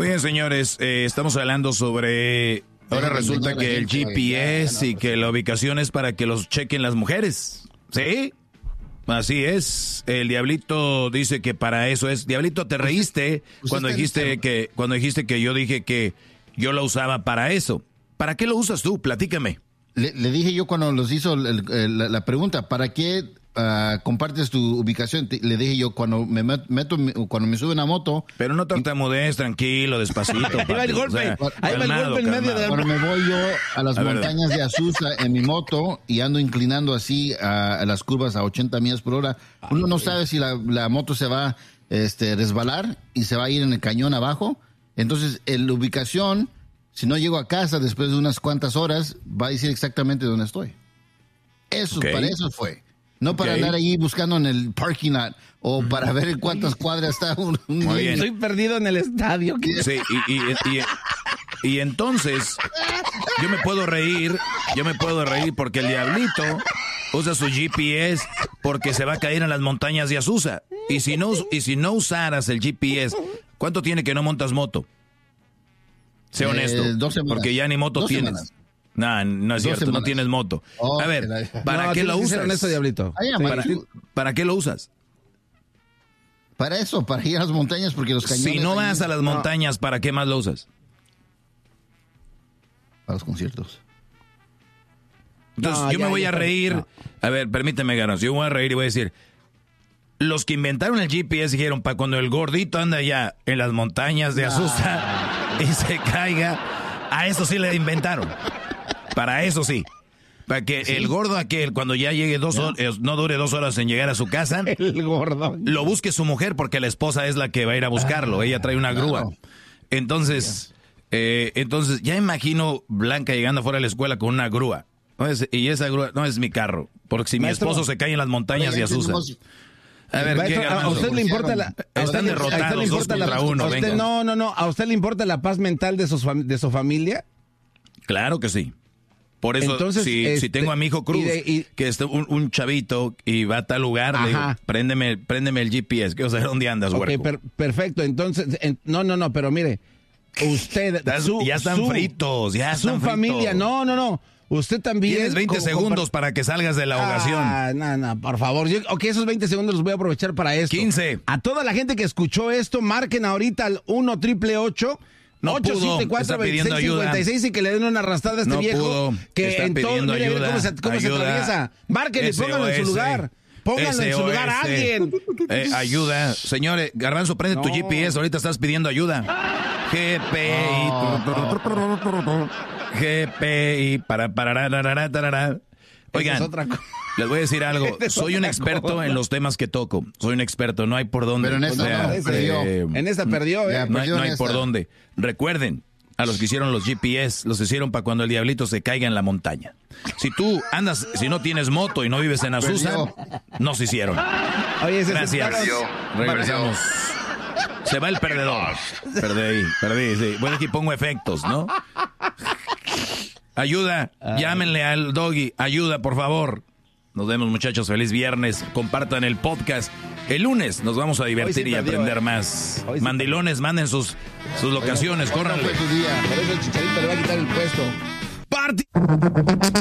Muy bien, señores, estamos hablando sobre... Ahora resulta que el GPS y que la ubicación es para que los chequen las mujeres. ¿Sí? Así es. El Diablito dice que para eso es. Diablito, te reíste cuando dijiste que yo dije que yo lo usaba para eso. ¿Para qué lo usas tú? Platícame. Le dije yo cuando los hizo la pregunta, ¿para qué compartes tu ubicación? Le dije yo cuando cuando me sube una moto. Pero no tartamudees, tranquilo, despacito. Ahí va el golpe, calmado, en medio de la... Cuando me voy yo a las montañas de Azusa en mi moto y ando inclinando así a las curvas a 80 millas por hora, uno no sabe si la moto se va resbalar y se va a ir en el cañón abajo. Entonces, la ubicación, si no llego a casa después de unas cuantas horas, va a decir exactamente dónde estoy. Eso, para eso fue. No para andar ahí buscando en el parking lot o para ver en cuántas cuadras está un Muy bien. Estoy perdido en el estadio. Sí, y entonces yo me puedo reír porque el Diablito usa su GPS porque se va a caer en las montañas de Azusa. Y si no usaras el GPS, ¿cuánto tiene que no montas moto? Sé honesto, 2 semanas. Porque ya ni moto tienes. Semanas. No es cierto, no tienes moto. A ver, ¿para qué lo usas? Honesto, Diablito. ¿Para qué lo usas? Para eso, para ir a las montañas, porque los cañones... Si no vas a las montañas, ¿para qué más lo usas? Para los conciertos. Entonces, yo me voy a reír. No. A ver, permíteme, Ganos. Yo voy a reír y voy a decir... Los que inventaron el GPS dijeron, para cuando el gordito anda allá en las montañas de Azusa y se caiga, a eso sí le inventaron. Para eso sí. Para que el gordo aquel, cuando ya llegue 2 horas, no dure 2 horas en llegar a su casa, el gordo lo busque su mujer, porque la esposa es la que va a ir a buscarlo. Ella trae una grúa. Entonces, ya imagino Blanca llegando afuera de la escuela con una grúa. Y esa grúa no es mi carro, porque si Maestro, mi esposo se cae en las montañas de Azusa. A ver, Maestro, ¿a usted le importa la... Están derrotados 2 contra 1. No. ¿A usted le importa la paz mental de su familia? Claro que sí. Por eso, entonces, si tengo a mi hijo Cruz, que es un chavito y va a tal lugar, le digo, préndeme el GPS, quiero saber dónde andas, güey. Perfecto, entonces, no, pero mire, usted... ya están fritos, su familia, no. Usted también... Tienes 20 segundos para que salgas de la ahogación. No, por favor. Esos 20 segundos los voy a aprovechar para esto. 15. A toda la gente que escuchó esto, marquen ahorita al 1-888 No 874-2656 y que le den una arrastrada a este viejo que en todo, mire cómo se atraviesa. Márquenle y pónganlo en su lugar. Pónganlo en su lugar a alguien. Ayuda. Señores, Garbanzo, prende tu GPS. Ahorita estás pidiendo ayuda. GPI. Para. Oigan, les voy a decir algo. Soy un experto en los temas que toco. Soy un experto. No hay por dónde. Pero en esta perdió. En esta perdió, No hay por dónde. Recuerden, a los que hicieron los GPS, los hicieron para cuando el diablito se caiga en la montaña. Si tú andas, si no tienes moto y no vives en Azusa, no se hicieron. Oye, gracias. Regresamos. Se va el perdedor. Perdí, sí. Bueno, aquí pongo efectos, ¿no? Ayuda, llámenle al Doggy. Ayuda, por favor. Nos vemos, muchachos. Feliz viernes. Compartan el podcast. El lunes nos vamos a divertir y aprender más. Mandilones, manden sus locaciones. Córranle. Por eso el Chicharito le va a quitar el puesto.